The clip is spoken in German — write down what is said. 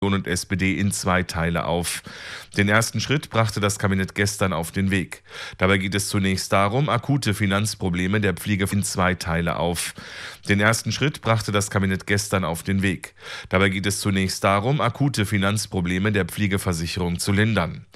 und SPD in zwei Teile auf. Den ersten Schritt brachte das Kabinett gestern auf den Weg. Dabei geht es zunächst darum, akute Finanzprobleme der Pflege in zwei Teile auf. Den ersten Schritt brachte das Kabinett gestern auf den Weg. Dabei geht es zunächst darum, akute Finanzprobleme der Pflegeversicherung zu lindern.